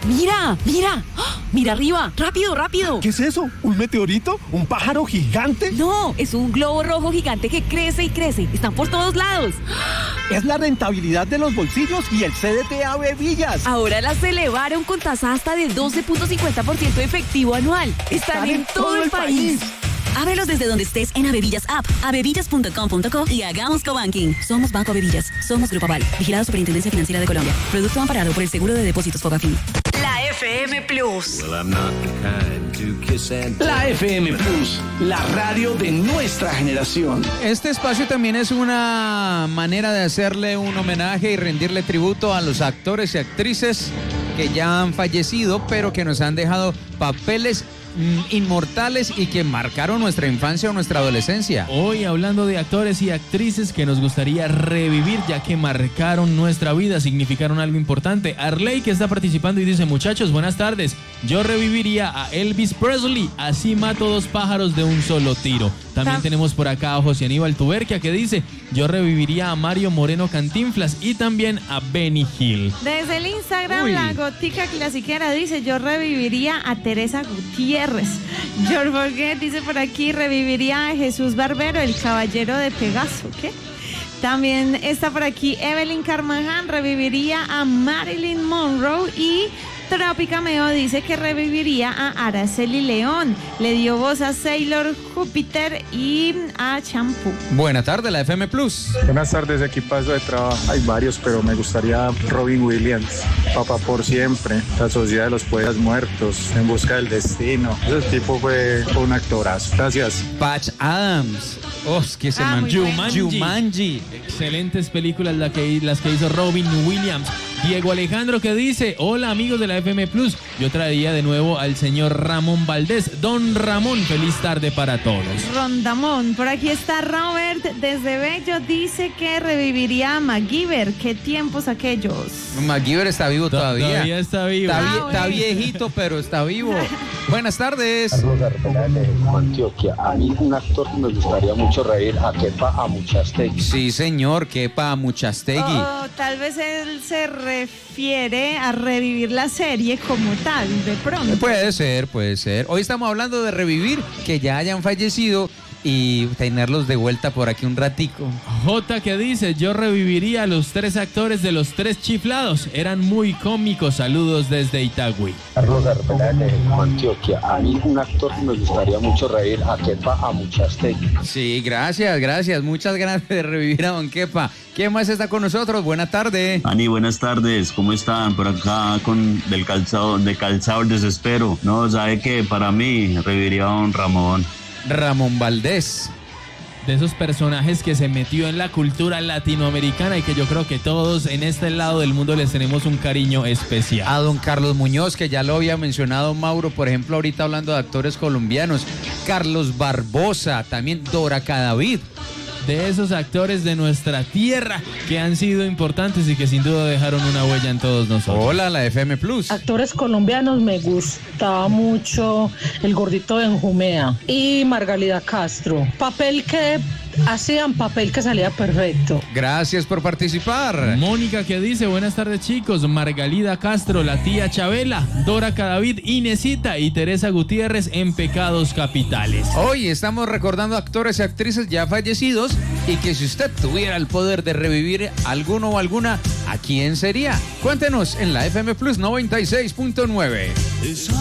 ¡Mira! ¡Mira! ¡Ah! ¡Mira arriba! ¡Rápido, rápido! ¿Qué es eso? ¿Un meteorito? ¿Un pájaro gigante? No, es un globo rojo gigante que crece y crece. Están por todos lados. Es la rentabilidad de los bolsillos y el CDT Avevillas. Ahora las elevaron con tasa hasta del 12.50% efectivo anual. Están en todo el país. Ábrelos desde donde estés en Avevillas App, avevillas.com.co y hagamos cobanking. Somos Banco Avevillas. Somos Grupo Aval. Vigilado Superintendencia Financiera de Colombia. Producto amparado por el Seguro de Depósitos Fogafín. La FM Plus. La FM Plus, la radio de nuestra generación. Este espacio también es una manera de hacerle un homenaje y rendirle tributo a los actores y actrices que ya han fallecido, pero que nos han dejado papeles inmortales y que marcaron nuestra infancia o nuestra adolescencia. Hoy hablando de actores y actrices que nos gustaría revivir ya que marcaron nuestra vida, significaron algo importante. Arley, que está participando y dice: muchachos, buenas tardes, yo reviviría a Elvis Presley, así mato 2 pájaros de un solo tiro. También tenemos por acá a José Aníbal Tuberquia, que dice: yo reviviría a Mario Moreno Cantinflas y también a Benny Hill. Desde el Instagram, la Gótica Clasiquera dice: yo reviviría a Teresa Gutiérrez. George Forget dice por aquí: reviviría a Jesús Barbero, el caballero de Pegaso. ¿Qué? También está por aquí Evelyn Carmaján: reviviría a Marilyn Monroe. Y Trópica Meo dice que reviviría a Araceli León. Le dio voz a Sailor Júpiter y a Champú. Buenas tardes, la FM Plus. Buenas tardes, equipazo de trabajo. Hay varios, pero me gustaría Robin Williams, Papá por Siempre, La Sociedad de los Poetas Muertos, En Busca del Destino. Ese tipo fue un actorazo. Gracias. Patch Adams. Es que se Jumanji. Excelentes películas las que hizo Robin Williams. Diego Alejandro, que dice: hola amigos de la FM Plus, yo traería de nuevo al señor Ramón Valdés. Don Ramón, feliz tarde para todos. Rondamón, por aquí está Robert desde Bello, dice que reviviría a MacGyver. ¿Qué tiempos aquellos? MacGyver está vivo todavía. Todavía está vivo. Está viejito, pero está vivo. Buenas tardes. Carlos Arpelán de Antioquia. A mí un actor que me gustaría mucho reír, a Kepa Amuchastegui. Sí, señor, Kepa Amuchastegui. Tal vez él se refiere a revivir la serie como tal, de pronto. Puede ser. Hoy estamos hablando de revivir que ya hayan fallecido y tenerlos de vuelta por aquí un ratico. J, que dice: yo reviviría a los 3 actores de Los Tres Chiflados. Eran muy cómicos. Saludos desde Itagüí. Carlos Arpelán de Antioquia. A mí un actor que me gustaría mucho reír, a Kepa Amuchastegui. Sí, gracias. Muchas ganas de revivir a don Kepa. ¿Quién más está con nosotros? Buenas tardes. Ani, buenas tardes. ¿Cómo están? Por acá de Calzado el Desespero. No, sabe que para mí reviviría a don Ramón Valdés. De esos personajes que se metió en la cultura latinoamericana y que yo creo que todos en este lado del mundo les tenemos un cariño especial. A don Carlos Muñoz, que ya lo había mencionado Mauro, por ejemplo, ahorita hablando de actores colombianos. Carlos Barbosa, también Dora Cadavid. De esos actores de nuestra tierra que han sido importantes y que sin duda dejaron una huella en todos nosotros. Hola, la FM Plus. Actores colombianos, me gustaba mucho El Gordito de Enjumea y Margalida Castro. Papel que salía perfecto. Gracias por participar. Mónica, que dice: buenas tardes chicos, Margalida Castro, la tía Chabela, Dora Cadavid, Inesita y Teresa Gutiérrez en Pecados Capitales. Hoy estamos recordando actores y actrices ya fallecidos y que si usted tuviera el poder de revivir alguno o alguna, ¿a quién sería? Cuéntenos en la FM Plus 96.9.